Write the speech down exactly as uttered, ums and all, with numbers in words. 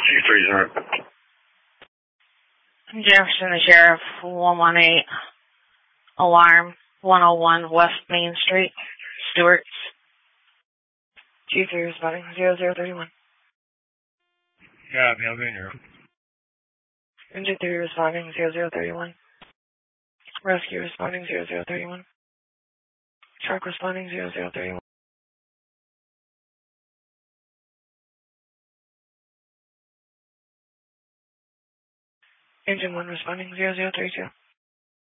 two three zero. Jefferson, the Sheriff, one one eight. Alarm, one oh one West Main Street, Stewart's. two three responding, zero zero three one. Yeah, I'll be in here. Engine three responding, zero zero three one. Rescue responding, zero zero three one. Truck responding, zero zero three one. Engine one responding, zero zero three two.